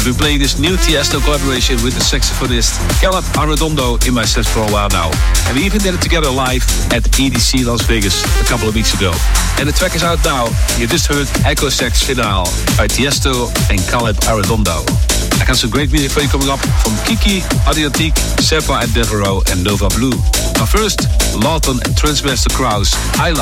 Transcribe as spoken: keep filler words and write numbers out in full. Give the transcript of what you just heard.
I've been playing this new Tiesto collaboration with the saxophonist Caleb Arredondo in my set for a while now. And we even did it together live at E D C Las Vegas a couple of weeks ago. And the track is out now. You just heard Echo Sax Finale by Tiesto and Caleb Arredondo. I got some great music for you coming up from Kiki, Adriatique, Sepa and Devereaux and Nova Blue. Now first, Lawton and Transmaster Krause, I Like.